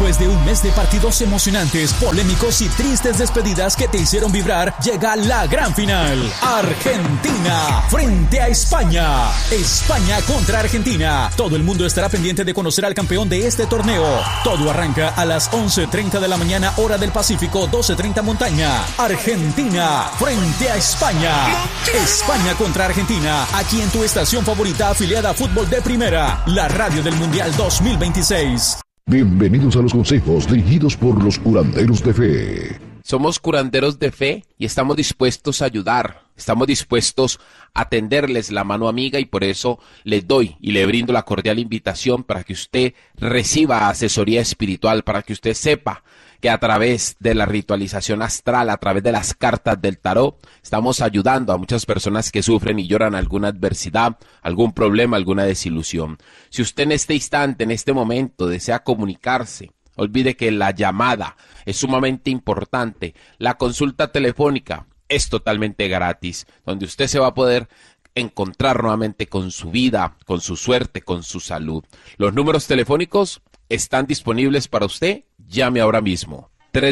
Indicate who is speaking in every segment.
Speaker 1: Después de un mes de partidos emocionantes, polémicos y tristes despedidas que te hicieron vibrar, llega la gran final. Argentina frente a España. España contra Argentina. Todo el mundo estará pendiente de conocer al campeón de este torneo. Todo arranca a las 11:30 de la mañana, hora del Pacífico, 12:30 montaña. Argentina frente a España. España contra Argentina, aquí en tu estación favorita afiliada a Fútbol de Primera, la radio del Mundial 2026.
Speaker 2: Bienvenidos a los consejos dirigidos por los curanderos de fe.
Speaker 3: Somos curanderos de fe y estamos dispuestos a ayudar, estamos dispuestos a tenderles la mano amiga y por eso les doy y le brindo la cordial invitación para que usted reciba asesoría espiritual, para que usted sepa que a través de la ritualización astral, a través de las cartas del tarot, estamos ayudando a muchas personas que sufren y lloran alguna adversidad, algún problema, alguna desilusión. Si usted en este instante, en este momento, desea comunicarse, olvide que la llamada es sumamente importante. La consulta telefónica es totalmente gratis, donde usted se va a poder encontrar nuevamente con su vida, con su suerte, con su salud. Los números telefónicos están disponibles para usted. Llame ahora mismo.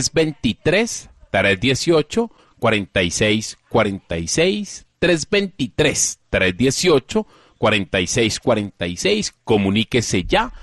Speaker 3: 323-318-4646. 323-318-4646. Comuníquese ya.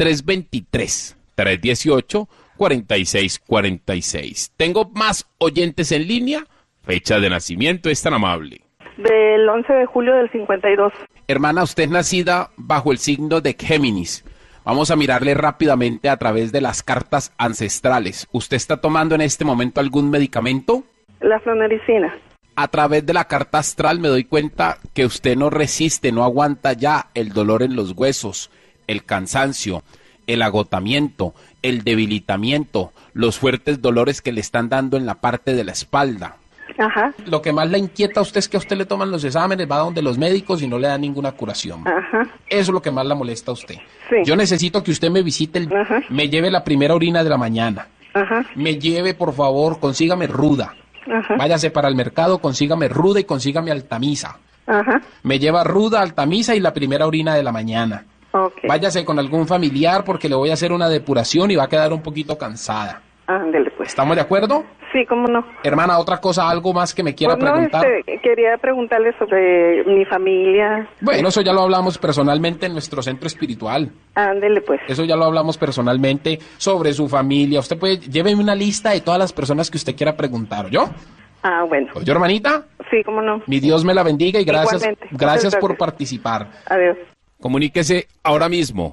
Speaker 3: 323-318-4646. Tengo más oyentes en línea. Fecha de nacimiento, es tan amable.
Speaker 4: Del 11 de julio del 52.
Speaker 3: Hermana, usted es nacida bajo el signo de Géminis. Vamos a mirarle rápidamente a través de las cartas ancestrales. ¿Usted está tomando en este momento algún medicamento?
Speaker 4: La flornericina.
Speaker 3: A través de la carta astral me doy cuenta que usted no resiste, no aguanta ya el dolor en los huesos, el cansancio, el agotamiento, el debilitamiento, los fuertes dolores que le están dando en la parte de la espalda.
Speaker 4: Ajá.
Speaker 3: Lo que más le inquieta a usted es que a usted le toman los exámenes, va donde los médicos y no le dan ninguna curación.
Speaker 4: Ajá.
Speaker 3: Eso es lo que más la molesta a usted.
Speaker 4: Sí.
Speaker 3: Yo necesito que usted me visite,
Speaker 4: Ajá.
Speaker 3: me lleve la primera orina de la mañana.
Speaker 4: Ajá.
Speaker 3: Me lleve, por favor, consígame ruda.
Speaker 4: Ajá.
Speaker 3: Váyase para el mercado, consígame ruda y consígame altamisa.
Speaker 4: Ajá.
Speaker 3: Me lleva ruda, altamisa y la primera orina de la mañana.
Speaker 4: Okay.
Speaker 3: Váyase con algún familiar porque le voy a hacer una depuración y va a quedar un poquito cansada.
Speaker 4: Ándele pues.
Speaker 3: ¿Estamos de acuerdo?
Speaker 4: Sí, cómo no.
Speaker 3: Hermana, otra cosa, algo más que me quiera
Speaker 4: Pues no,
Speaker 3: preguntar.
Speaker 4: quería preguntarle sobre mi familia.
Speaker 3: Bueno, eso ya lo hablamos personalmente en nuestro centro espiritual.
Speaker 4: Ándele pues.
Speaker 3: Eso ya lo hablamos personalmente sobre su familia. Usted puede, lléveme una lista de todas las personas que usted quiera preguntar, ¿oyó?
Speaker 4: Ah, bueno.
Speaker 3: ¿Oyó, hermanita?
Speaker 4: Sí, cómo no.
Speaker 3: Mi Dios me la bendiga y gracias,
Speaker 4: Igualmente.
Speaker 3: gracias por
Speaker 4: Gracias.
Speaker 3: participar.
Speaker 4: Adiós.
Speaker 3: Comuníquese ahora mismo,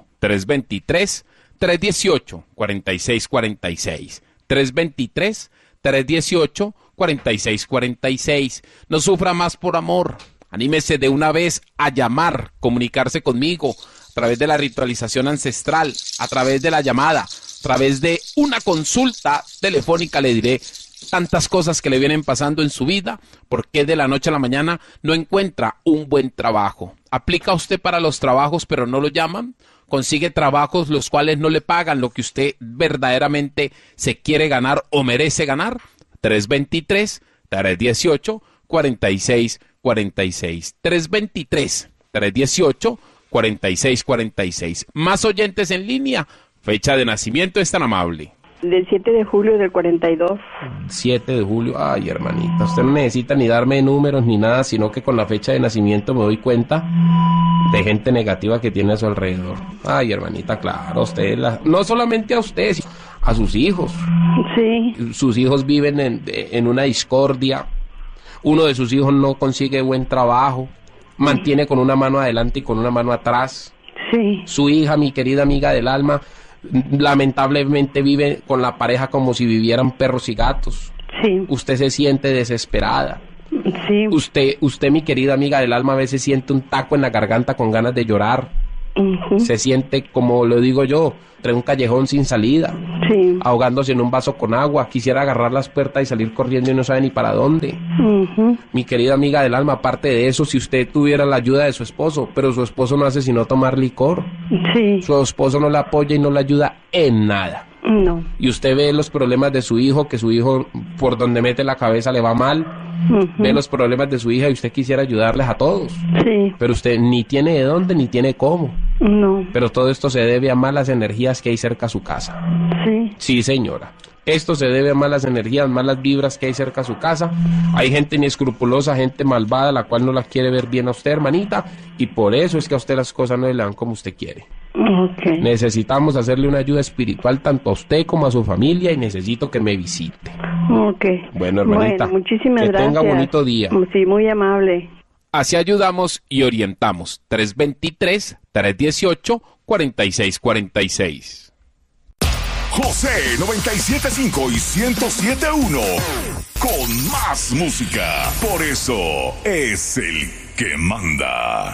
Speaker 3: 323-318-4646. 323-318-4646. No sufra más por amor. Anímese de una vez a llamar, comunicarse conmigo a través de la ritualización ancestral, a través de la llamada, a través de una consulta telefónica. Le diré tantas cosas que le vienen pasando en su vida, porque de la noche a la mañana no encuentra un buen trabajo. ¿Aplica usted para los trabajos pero no lo llaman? ¿Consigue trabajos los cuales no le pagan lo que usted verdaderamente se quiere ganar o merece ganar? 323-318-4646. 323-318-4646. Más oyentes en línea. Fecha de nacimiento, es tan amable.
Speaker 4: Del 7 de julio del 42.
Speaker 3: 7 de julio, ay hermanita, usted no necesita ni darme números ni nada, sino que con la fecha de nacimiento me doy cuenta de gente negativa que tiene a su alrededor. Ay hermanita, claro, usted, no solamente a usted, sino a sus hijos.
Speaker 4: Sí.
Speaker 3: Sus hijos viven en una discordia, uno de sus hijos no consigue buen trabajo, mantiene con una mano adelante y con una mano atrás.
Speaker 4: Sí.
Speaker 3: Su hija, mi querida amiga del alma, lamentablemente vive con la pareja como si vivieran perros y gatos.
Speaker 4: Sí.
Speaker 3: Usted se siente desesperada.
Speaker 4: Sí.
Speaker 3: Usted, mi querida amiga del alma, a veces siente un taco en la garganta con ganas de llorar.
Speaker 4: Uh-huh.
Speaker 3: Se siente, como lo digo yo, entre un callejón sin salida,
Speaker 4: Sí.
Speaker 3: ahogándose en un vaso con agua. Quisiera agarrar las puertas y salir corriendo y no sabe ni para dónde.
Speaker 4: Uh-huh.
Speaker 3: Mi querida amiga del alma, aparte de eso, si usted tuviera la ayuda de su esposo, pero su esposo no hace sino tomar licor,
Speaker 4: Sí.
Speaker 3: su esposo no la apoya y no la ayuda en nada.
Speaker 4: No.
Speaker 3: Y usted ve los problemas de su hijo, que su hijo por donde mete la cabeza le va mal,
Speaker 4: Uh-huh.
Speaker 3: ve los problemas de su hija y usted quisiera ayudarles a todos,
Speaker 4: Sí.
Speaker 3: pero usted ni tiene de dónde ni tiene cómo.
Speaker 4: No.
Speaker 3: Pero todo esto se debe a malas energías que hay cerca a su casa.
Speaker 4: Sí.
Speaker 3: Sí, señora. Esto se debe a malas energías, malas vibras que hay cerca a su casa. Hay gente inescrupulosa, gente malvada, la cual no la quiere ver bien a usted, hermanita, y por eso es que a usted las cosas no le dan como usted quiere.
Speaker 4: Okay.
Speaker 3: Necesitamos hacerle una ayuda espiritual tanto a usted como a su familia y necesito que me visite.
Speaker 4: Okay.
Speaker 3: Bueno, hermanita,
Speaker 4: bueno, muchísimas
Speaker 3: que
Speaker 4: gracias.
Speaker 3: tenga bonito día.
Speaker 4: Sí, muy amable.
Speaker 3: Así ayudamos y orientamos. 323-318-4646.
Speaker 5: José 97.5 y 107.1. Con más música. Por eso es el que manda.